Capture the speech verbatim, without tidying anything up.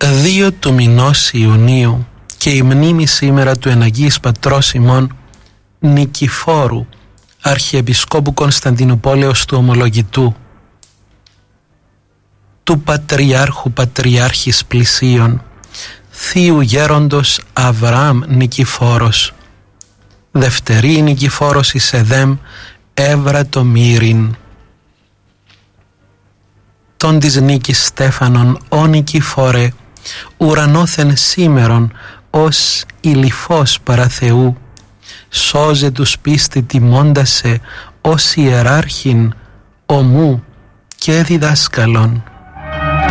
δύο του μηνός Ιουνίου και η μνήμη σήμερα του εν Αγίης Πατρός ημών Νικηφόρου, Αρχιεπισκόπου Κωνσταντινουπόλεως του Ομολογητού, του Πατριάρχου Πατριάρχης Πλησίων, Θείου Γέροντος Αβραάμ Νικηφόρος, Δευτερή Νικηφόρος εις Εδέμ έβρατο μύριν. Τον της νίκης Στέφανον ο Νικηφόρε, ουρανόθεν σήμερον ως ηλιφός παρά Θεού, σώζε τους πίστη τιμώντασε ως ιεράρχην ομού και διδάσκαλον.